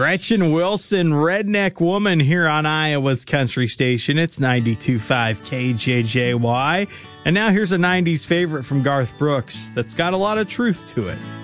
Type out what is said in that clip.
Gretchen Wilson, Redneck Woman, here on Iowa's Country Station. It's 92.5 KJJY. And now here's a 90s favorite from Garth Brooks that's got a lot of truth to it.